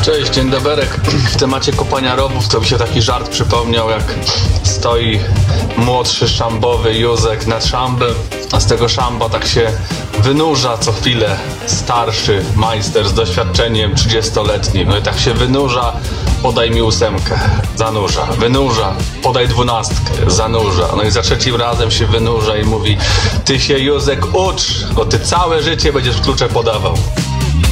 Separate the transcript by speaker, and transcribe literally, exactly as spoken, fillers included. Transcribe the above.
Speaker 1: Cześć, dzień doberek. W temacie kopania rowów to mi się taki żart przypomniał, jak stoi młodszy szambowy Józek nad szambem, a z tego szamba tak się wynurza co chwilę starszy majster z doświadczeniem trzydziestoletnim. No i tak się wynurza, podaj mi ósemkę, zanurza, wynurza, podaj dwunastkę, zanurza. No i za trzecim razem się wynurza i mówi: ty się, Józek, ucz, bo ty całe życie będziesz klucze podawał.